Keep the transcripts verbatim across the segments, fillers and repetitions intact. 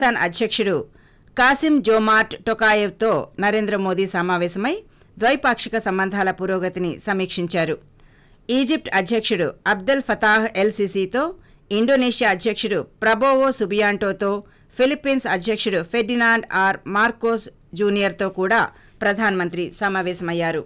పాకిస్తాన్ అధ్యక్షుడు కాసిం జోమార్ట్ టొకాయెవ్తో నరేంద్ర మోదీ సమావేశమై ద్వైపాక్షిక సంబంధాల పురోగతిని సమీక్షించారు. ఈజిప్ట్ అధ్యక్షుడు అబ్దెల్ ఫతాహ్ ఎల్ సిసితో, ఇండోనేషియా అధ్యక్షుడు ప్రబోవో సుబియాంటోతో, ఫిలిప్పీన్స్ అధ్యక్షుడు ఫెర్డినాండ్ ఆర్ మార్కోస్ జూనియర్తో కూడా ప్రధానమంత్రి సమావేశమయ్యారు.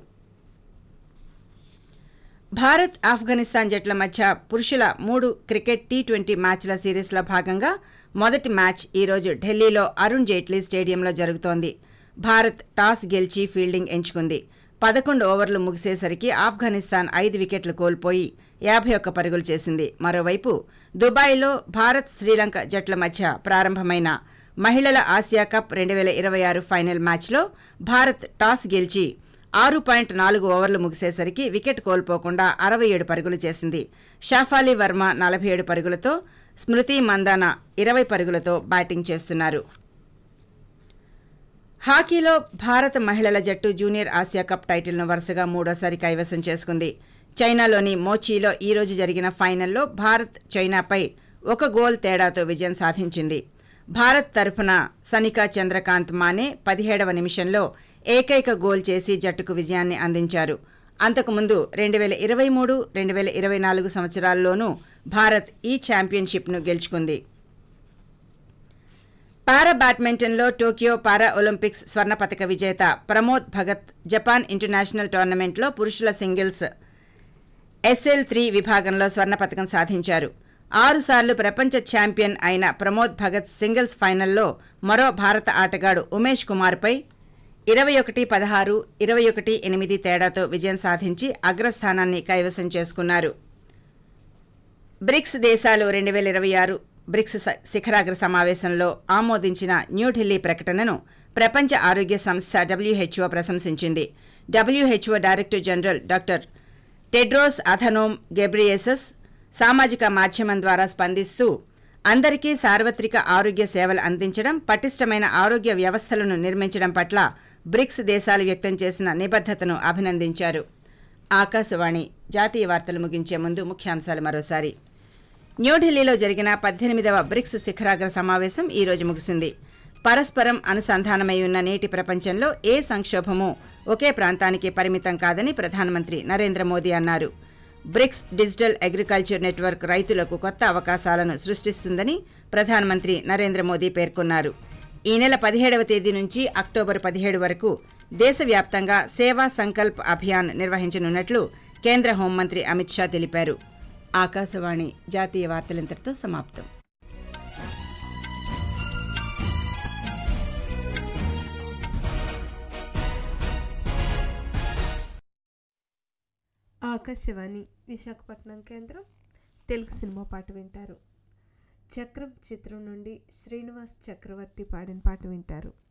భారత్ ఆఫ్ఘనిస్తాన్ జట్ల మధ్య పురుషుల మూడు క్రికెట్ టీ ట్వంటీ మ్యాచ్ల సిరీస్లో భాగంగా మొదటి మ్యాచ్ ఈరోజు ఢిల్లీలో అరుణ్ జైట్లీ స్టేడియంలో జరుగుతోంది. భారత్ టాస్ గెలిచి ఫీల్డింగ్ ఎంచుకుంది. పదకొండు ఓవర్లు ముగిసేసరికి ఆఫ్ఘనిస్తాన్ ఐదు వికెట్లు కోల్పోయి యాభై ఒక్క పరుగులు చేసింది. మరోవైపు దుబాయ్లో భారత్ శ్రీలంక జట్ల మధ్య ప్రారంభమైన మహిళల ఆసియా కప్ రెండు వేల ఇరవై ఆరు ఫైనల్ మ్యాచ్లో భారత్ టాస్ గెలిచి ఆరు పాయింట్ నాలుగు ఓవర్లు ముగిసేసరికి వికెట్ కోల్పోకుండా అరవై ఏడు పరుగులు చేసింది. షాఫాలి వర్మ నలభై ఏడు పరుగులతో, స్మృతి మందాన ఇరవై పరుగులతో బ్యాటింగ్ చేస్తున్నారు. హాకీలో భారత మహిళల జట్టు జూనియర్ ఆసియా కప్ టైటిల్ను వరుసగా మూడోసారి కైవసం చేసుకుంది. చైనాలోని మోచీలో ఈ రోజు జరిగిన ఫైనల్లో భారత్ చైనాపై ఒక గోల్ తేడాతో విజయం సాధించింది. భారత్ తరఫున సనికా చంద్రకాంత్ మానే పదిహేడవ నిమిషంలో ఏకైక గోల్ చేసి జట్టుకు విజయాన్ని అందించారు. అంతకుముందు రెండు వేల ఇరవై మూడు రెండు వేల ఇరవై నాలుగు సంవత్సరాల్లోనూ భారత్ ఈ ఛాంపియన్షిప్ను గెలుచుకుంది. పారా బ్యాడ్మింటన్లో టోక్యో పారా ఒలింపిక్స్ స్వర్ణ పతక విజేత ప్రమోద్ భగత్ జపాన్ ఇంటర్నేషనల్ టోర్నమెంట్లో పురుషుల సింగిల్స్ ఎస్ఎల్ త్రీ విభాగంలో స్వర్ణ పతకం సాధించారు. ఆరుసార్లు ప్రపంచ ఛాంపియన్ అయిన ప్రమోద్ భగత్ సింగిల్స్ ఫైనల్లో మరో భారత ఆటగాడు ఉమేష్ కుమార్పై ఇరవై ఒకటి పదహారు, ఇరవై ఒకటి ఎనిమిది తేడాతో విజయం సాధించి అగ్రస్థానాన్ని కైవసం చేసుకున్నారు. బ్రిక్స్ దేశాలు రెండు వేల ఇరవై ఆరు బ్రిక్స్ శిఖరాగ్ర సమావేశంలో ఆమోదించిన న్యూఢిల్లీ ప్రకటనను ప్రపంచ ఆరోగ్య సంస్థ WHO ప్రశంసించింది. WHO director general doctor Tedros Adhanom గెబ్రియేసస్ సామాజిక మాధ్యమం ద్వారా స్పందిస్తూ అందరికీ సార్వత్రిక ఆరోగ్య సేవలు అందించడం, పటిష్టమైన ఆరోగ్య వ్యవస్థలను నిర్మించడం పట్ల బ్రిక్స్ దేశాలు వ్యక్తం చేసిన నిబద్ధతను అభినందించారు. ఆకాశవాణి జాతీయ వార్తలు ముగించే ముందు ముఖ్యాంశాలు మరోసారి. న్యూఢిల్లీలో జరిగిన పద్దెనిమిదవ బ్రిక్స్ శిఖరాగ్ర సమావేశం ఈ రోజు ముగిసింది. పరస్పరం అనుసంధానమై ఉన్న నేటి ప్రపంచంలో ఏ సంక్షోభమూ ఒకే ప్రాంతానికి పరిమితం కాదని ప్రధానమంత్రి నరేంద్ర మోదీ అన్నారు. బ్రిక్స్ డిజిటల్ అగ్రికల్చర్ నెట్వర్క్ రైతులకు కొత్త అవకాశాలను సృష్టిస్తుందని ప్రధానమంత్రి నరేంద్ర మోదీ పేర్కొన్నారు. ఈ నెల పదిహేడవ తేదీ నుంచి అక్టోబర్ పదిహేడు వరకు దేశవ్యాప్తంగా సేవా సంకల్ప్ అభియాన్ నిర్వహించనున్నట్లు కేంద్ర హోంమంత్రి అమిత్ షా తెలిపారు. ఆకాశవాణి జాతీయ వార్తలింతటితో సమాప్తం. ఆకాశవాణి విశాఖపట్నం కేంద్రం. తెలుగు సినిమా పాట వింటారు. చక్రం చిత్రం నుండి శ్రీనివాస్ చక్రవర్తి పాడిన పాట వింటారు.